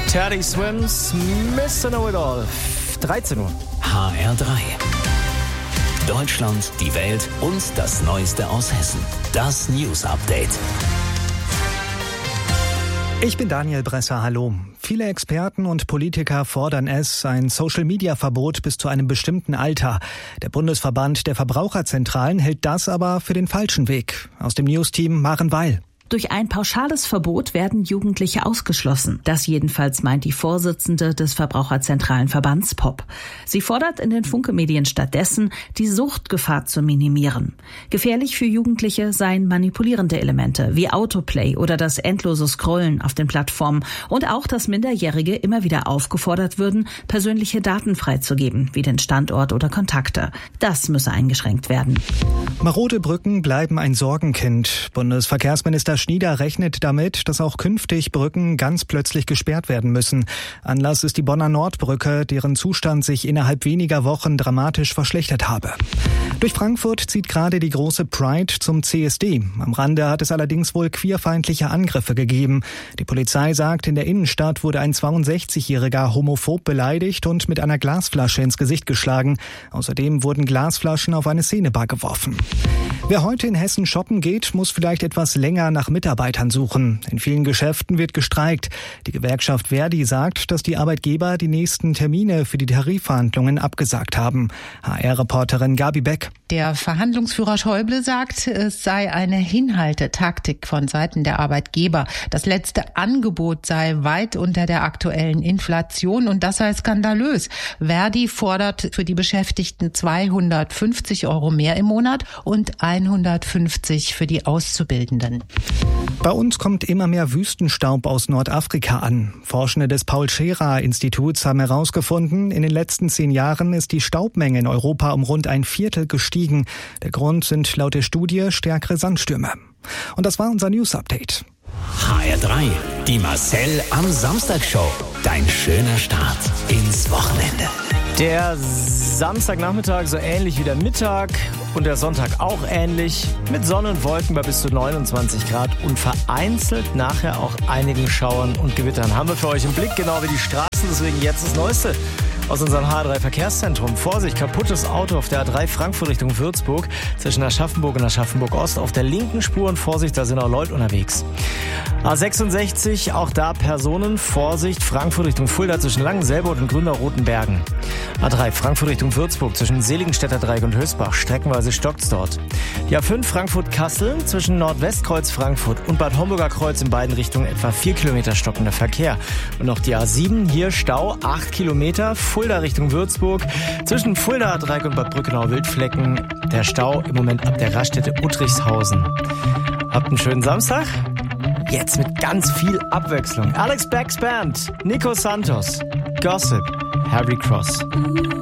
Teddy Swims, Mr. Know-It-All, 13 Uhr. HR3. Deutschland, die Welt und das Neueste aus Hessen. Das News Update. Ich bin Daniel Bresser, hallo. Viele Experten und Politiker fordern ein Social-Media-Verbot bis zu einem bestimmten Alter. Der Bundesverband der Verbraucherzentralen hält das aber für den falschen Weg. Aus dem News-Team Maren Weil. Durch ein pauschales Verbot werden Jugendliche ausgeschlossen. Das jedenfalls meint die Vorsitzende des Verbraucherzentralenverbands POP. Sie fordert in den Funke-Medien stattdessen, die Suchtgefahr zu minimieren. Gefährlich für Jugendliche seien manipulierende Elemente wie Autoplay oder das endlose Scrollen auf den Plattformen und auch, dass Minderjährige immer wieder aufgefordert würden, persönliche Daten freizugeben, wie den Standort oder Kontakte. Das müsse eingeschränkt werden. Marode Brücken bleiben ein Sorgenkind. Bundesverkehrsminister Schnieder rechnet damit, dass auch künftig Brücken ganz plötzlich gesperrt werden müssen. Anlass ist die Bonner Nordbrücke, deren Zustand sich innerhalb weniger Wochen dramatisch verschlechtert habe. Durch Frankfurt zieht gerade die große Pride zum CSD. Am Rande hat es allerdings wohl queerfeindliche Angriffe gegeben. Die Polizei sagt, in der Innenstadt wurde ein 62-Jähriger homophob beleidigt und mit einer Glasflasche ins Gesicht geschlagen. Außerdem wurden Glasflaschen auf eine Szenebar geworfen. Wer heute in Hessen shoppen geht, muss vielleicht etwas länger nach Mitarbeitern suchen. In vielen Geschäften wird gestreikt. Die Gewerkschaft Verdi sagt, dass die Arbeitgeber die nächsten Termine für die Tarifverhandlungen abgesagt haben. HR-Reporterin Gabi Beck. Der Verhandlungsführer Schäuble sagt, es sei eine Hinhaltetaktik von Seiten der Arbeitgeber. Das letzte Angebot sei weit unter der aktuellen Inflation und das sei skandalös. Verdi fordert für die Beschäftigten 250 € mehr im Monat und 150 für die Auszubildenden. Bei uns kommt immer mehr Wüstenstaub aus Nordafrika an. Forschende des Paul-Scherrer-Instituts haben herausgefunden, in den letzten 10 Jahren ist die Staubmenge in Europa um rund ein Viertel gestiegen. Der Grund sind laut der Studie stärkere Sandstürme. Und das war unser News-Update. HR3, die Marcel am Samstag-Show. Dein schöner Start ins Wochenende. Der Samstagnachmittag so ähnlich wie der Mittag und der Sonntag auch ähnlich. Mit Sonne und Wolken bei bis zu 29 Grad und vereinzelt nachher auch einigen Schauern und Gewittern. Haben wir für euch im Blick, genau wie die Straßen. Deswegen jetzt das Neueste aus unserem H3-Verkehrszentrum. Vorsicht, kaputtes Auto auf der A3 Frankfurt Richtung Würzburg zwischen Aschaffenburg und Aschaffenburg-Ost auf der linken Spur und Vorsicht, da sind auch Leute unterwegs. A66, auch da Personen, Vorsicht, Frankfurt Richtung Fulda zwischen Langenselbold und Grünau-Rotenbergen. A3 Frankfurt Richtung Würzburg zwischen Seligenstädter Dreieck und Hösbach, streckenweise stockt's dort. Die A5 Frankfurt-Kassel zwischen Nordwestkreuz Frankfurt und Bad Homburger Kreuz in beiden Richtungen etwa 4 Kilometer stockender Verkehr. Und noch die A7, hier Stau, 8 Kilometer, Fulda Richtung Würzburg. Zwischen Fulda, Dreieck und Bad Brückenau-Wildflecken der Stau im Moment ab der Raststätte Uttrichshausen. Habt einen schönen Samstag. Jetzt mit ganz viel Abwechslung. Alex Black's Band, Nico Santos, Gossip, Harry Cross.